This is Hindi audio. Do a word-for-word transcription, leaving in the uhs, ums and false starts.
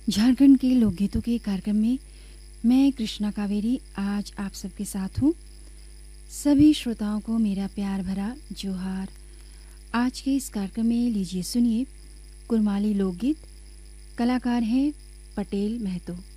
झारखंड के लोकगीतों के कार्यक्रम में मैं कृष्णा कावेरी आज आप सबके साथ हूँ। सभी श्रोताओं को मेरा प्यार भरा जोहार। आज के इस कार्यक्रम में लीजिए सुनिए कुरमाली लोकगीत। कलाकार हैं पटेल महतो।